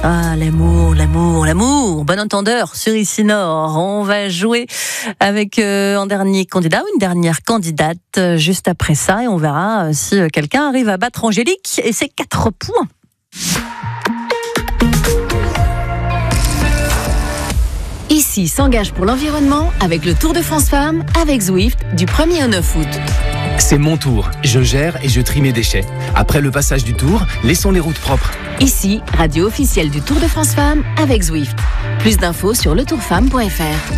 Ah, l'amour, l'amour, l'amour. Bon entendeur sur Ici Nord. On va jouer avec un dernier candidat ou une dernière candidate juste après ça et on verra si quelqu'un arrive à battre Angélique et ses 4 points. Ici s'engage pour l'environnement avec le Tour de France Femmes avec Zwift du 1er au 9 août. C'est mon tour, je gère et je trie mes déchets. Après le passage du tour, laissons les routes propres. Ici, radio officielle du Tour de France Femmes avec Zwift. Plus d'infos sur letourfemme.fr.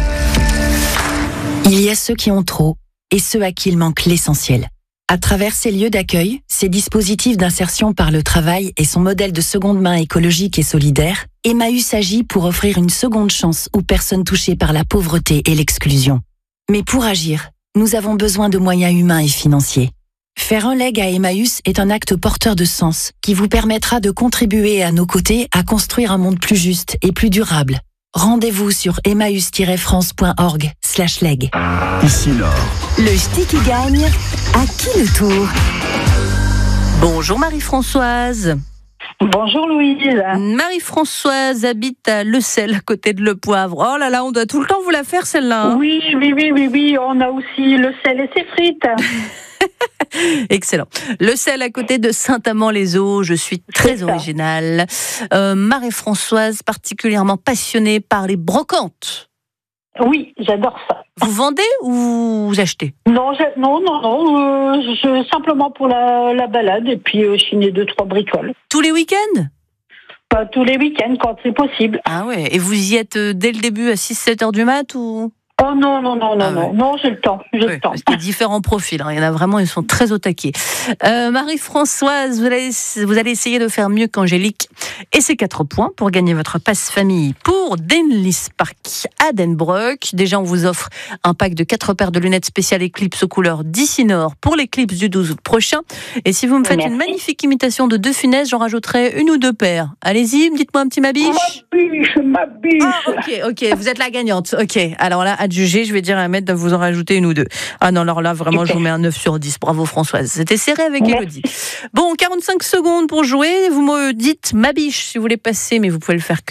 Il y a ceux qui ont trop et ceux à qui il manque l'essentiel. À travers ces lieux d'accueil, ces dispositifs d'insertion par le travail et son modèle de seconde main écologique et solidaire, Emmaüs agit pour offrir une seconde chance aux personnes touchées par la pauvreté et l'exclusion. Mais pour agir, nous avons besoin de moyens humains et financiers. Faire un leg à Emmaüs est un acte porteur de sens qui vous permettra de contribuer à nos côtés à construire un monde plus juste et plus durable. Rendez-vous sur emmaüs-france.org/leg. Ici Nord. Le ch'ti qui gagne, à qui le tour? Bonjour Marie-Françoise. Bonjour Louise. Marie-Françoise habite à Le Sel, à côté de Le Poivre. Oh là là, on doit tout le temps vous la faire celle-là. Hein. Oui, on a aussi le sel et ses frites. Excellent. Le Sel à côté de Saint-Amand-les-Eaux. Je suis très originale. Marie-Françoise, particulièrement passionnée par les brocantes. Oui, j'adore ça. Vous vendez ou vous achetez? Non, simplement pour la balade et puis chiner 2-3 bricoles. Tous les week-ends? Pas tous les week-ends quand c'est possible. Ah ouais. Et vous y êtes dès le début à 6-7 heures du mat ou? Oh non, j'ai le temps. Parce qu'il y a différents profils. Il y en a vraiment, ils sont très au taquet. Marie-Françoise, vous allez essayer de faire mieux qu'Angélique. Et c'est 4 points pour gagner votre passe-famille pour Denlis Park à Denbroek. Déjà, on vous offre un pack de 4 paires de lunettes spéciales Eclipse aux couleurs d'Ici Nord pour l'Eclipse du 12 août prochain. Et si vous me faites une magnifique imitation de De Funès, j'en rajouterai 1 ou 2 paires. Allez-y, dites-moi un petit ma biche. Ma biche. Ah, ok, vous êtes la gagnante. Ok, alors là, à juger, je vais dire à Ahmed de vous en rajouter 1 ou 2. Ah non, alors là, vraiment, je vous mets un 9 sur 10. Bravo Françoise. C'était serré avec Élodie. Bon, 45 secondes pour jouer. Vous me dites ma biche si vous voulez passer, mais vous pouvez le faire que